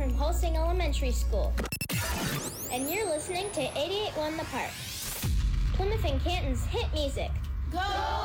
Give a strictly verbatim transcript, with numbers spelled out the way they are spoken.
from Pulsing Elementary School. And you're listening to eighty-eight point one The Park, Plymouth and Canton's hit music. Go!